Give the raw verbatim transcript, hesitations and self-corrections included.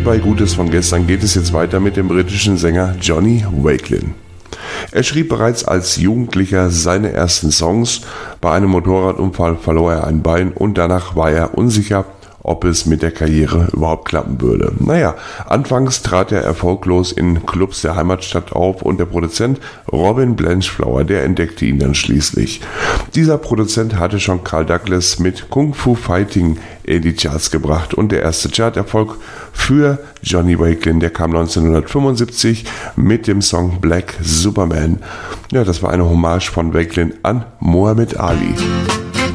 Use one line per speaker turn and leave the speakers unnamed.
Hier bei Gutes von gestern geht es jetzt weiter mit dem britischen Sänger Johnny Wakelin. Er schrieb bereits als Jugendlicher seine ersten Songs. Bei einem Motorradunfall verlor er ein Bein und danach war er unsicher, ob es mit der Karriere überhaupt klappen würde. Naja, anfangs trat er erfolglos in Clubs der Heimatstadt auf und der Produzent Robin Blanchflower, der entdeckte ihn dann schließlich. Dieser Produzent hatte schon Carl Douglas mit Kung Fu Fighting in die Charts gebracht und der erste Charterfolg für Johnny Wakelin, der kam neunzehnhundertfünfundsiebzig mit dem Song Black Superman. Ja, das war eine Hommage von Wakelin an Muhammad Ali.